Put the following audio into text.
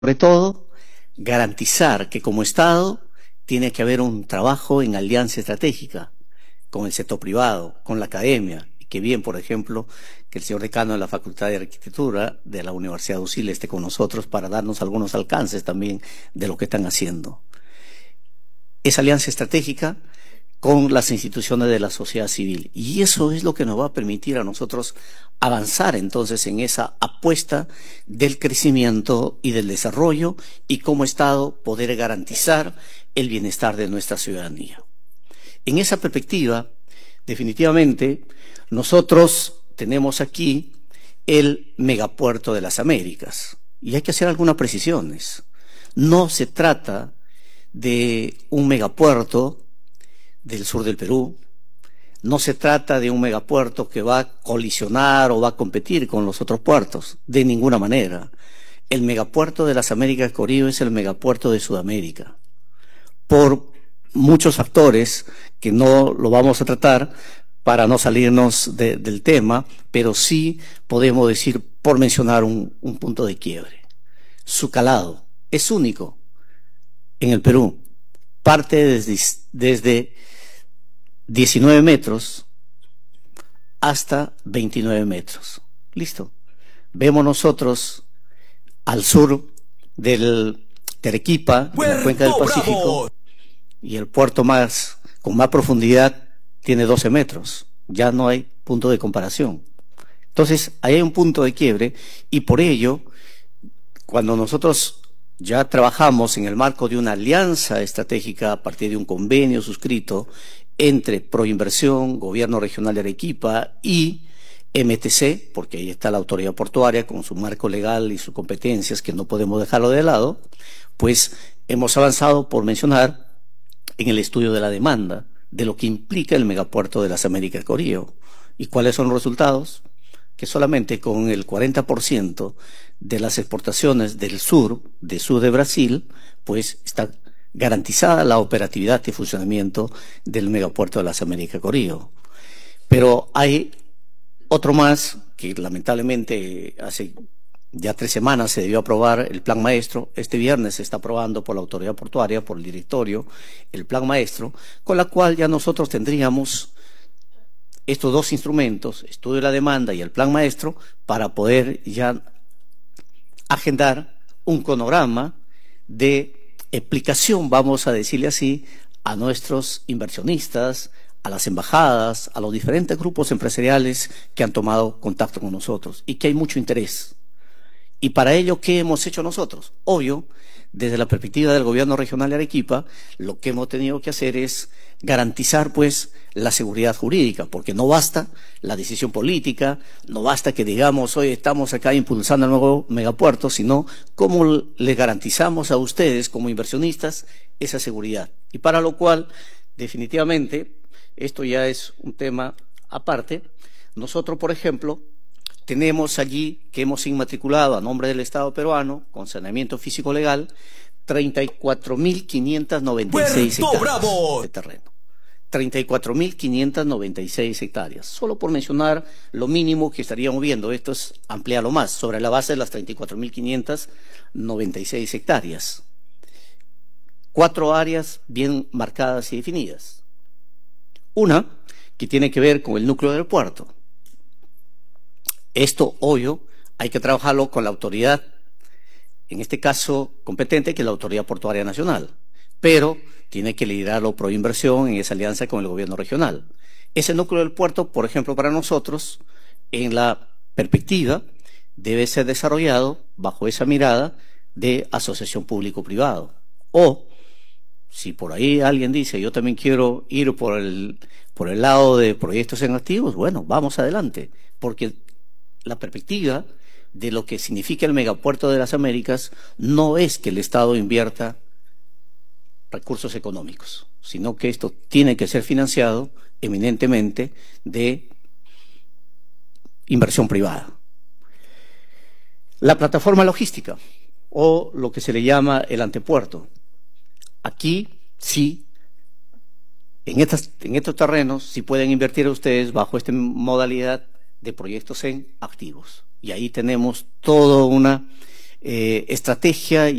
Sobre todo, garantizar que como Estado tiene que haber un trabajo en alianza estratégica con el sector privado, con la academia, y que bien, por ejemplo, que el señor decano de la Facultad de Arquitectura de la Universidad de UCIL esté con nosotros para darnos algunos alcances también de lo que están haciendo. Esa alianza estratégica con las instituciones de la sociedad civil. Y eso es lo que nos va a permitir a nosotros avanzar entonces en esa apuesta del crecimiento y del desarrollo y como Estado poder garantizar el bienestar de nuestra ciudadanía. En esa perspectiva, definitivamente, nosotros tenemos aquí el megapuerto de las Américas y hay que hacer algunas precisiones. No se trata de un megapuerto del sur del Perú, no se trata de un megapuerto que va a colisionar o va a competir con los otros puertos, de ninguna manera. El megapuerto de las Américas Corío es el megapuerto de Sudamérica. Por muchos factores que no lo vamos a tratar para no salirnos del tema, pero sí podemos decir, por mencionar un punto de quiebre. Su calado es único en el Perú. Parte desde 19 metros hasta 29 metros. Listo. Vemos nosotros al sur del Arequipa, en la cuenca del Pacífico, y el puerto con más profundidad tiene 12 metros. Ya no hay punto de comparación. Entonces, ahí hay un punto de quiebre y por ello, cuando nosotros ya trabajamos en el marco de una alianza estratégica a partir de un convenio suscrito entre Proinversión, Gobierno Regional de Arequipa y MTC, porque ahí está la autoridad portuaria con su marco legal y sus competencias, que no podemos dejarlo de lado, pues hemos avanzado, por mencionar, en el estudio de la demanda, de lo que implica el megapuerto de las Américas Corío. ¿Y cuáles son los resultados? Que solamente con el 40% de las exportaciones del sur de Brasil, pues está garantizada la operatividad y funcionamiento del megapuerto de las Américas Corío. Pero hay otro más que lamentablemente hace ya 3 semanas se debió aprobar el plan maestro. Este viernes se está aprobando por la autoridad portuaria, por el directorio, el plan maestro, con la cual ya nosotros tendríamos estos dos instrumentos, estudio de la demanda y el plan maestro, para poder ya agendar un cronograma de explicación, vamos a decirle así, a nuestros inversionistas, a las embajadas, a los diferentes grupos empresariales que han tomado contacto con nosotros y que hay mucho interés. Y para ello, ¿qué hemos hecho nosotros? Obvio, desde la perspectiva del Gobierno Regional de Arequipa, lo que hemos tenido que hacer es garantizar, pues, la seguridad jurídica, porque no basta la decisión política, no basta que digamos, hoy estamos acá impulsando el nuevo megapuerto, sino cómo les garantizamos a ustedes, como inversionistas, esa seguridad. Y para lo cual, definitivamente, esto ya es un tema aparte. Nosotros, por ejemplo, tenemos allí que hemos inmatriculado a nombre del Estado peruano, con saneamiento físico-legal, 34.596 hectáreas de terreno. 34.596 hectáreas. Solo por mencionar lo mínimo que estaríamos viendo, esto es ampliarlo más, sobre la base de las 34.596 hectáreas. 4 áreas bien marcadas y definidas. Una, que tiene que ver con el núcleo del puerto. Esto, obvio, hay que trabajarlo con la autoridad, en este caso competente, que es la Autoridad Portuaria Nacional, pero tiene que liderarlo Proinversión en esa alianza con el gobierno regional. Ese núcleo del puerto, por ejemplo, para nosotros, en la perspectiva, debe ser desarrollado bajo esa mirada de asociación público-privado. O, si por ahí alguien dice, yo también quiero ir por el lado de proyectos en activos, bueno, vamos adelante, porque la perspectiva de lo que significa el megapuerto de las Américas no es que el Estado invierta recursos económicos, sino que esto tiene que ser financiado eminentemente de inversión privada. La plataforma logística, o lo que se le llama el antepuerto. Aquí sí, en estos terrenos, sí pueden invertir ustedes bajo esta modalidad de proyectos en activos. Y ahí tenemos toda una estrategia